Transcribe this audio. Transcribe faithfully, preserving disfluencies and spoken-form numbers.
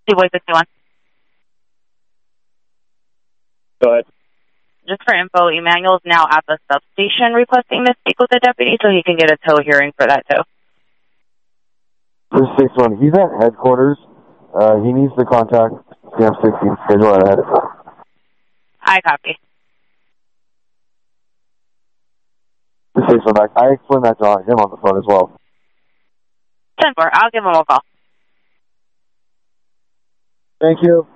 T-Boy sixty-one. Go ahead. Just for info, Emmanuel's now at the substation requesting to speak with the deputy so he can get a tow hearing for that tow. For six one, he's at headquarters. Uh, he needs to contact C M sixteen schedule ahead. I copy. For six one, I explained that to him on the phone as well. ten four, I'll give him a call. Thank you.